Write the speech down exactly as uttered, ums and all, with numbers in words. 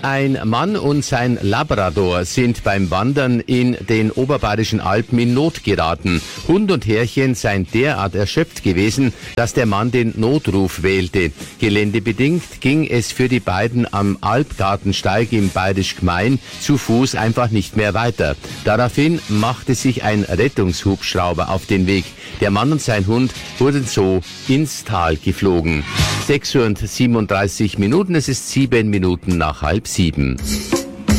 Ein Mann und sein Labrador sind beim Wandern in den oberbayerischen Alpen in Not geraten. Hund und Herrchen seien derart erschöpft gewesen, dass der Mann den Notruf wählte. Geländebedingt ging es für die beiden am Alpgartensteig im Bayerisch Gmein zu Fuß einfach nicht mehr weiter. Daraufhin machte sich ein Rettungshubschrauber auf den Weg. Der Mann und sein Hund wurden so ins Tal geflogen. sechs Uhr siebenunddreißig Minuten, es ist sieben Minuten nach halb sieben.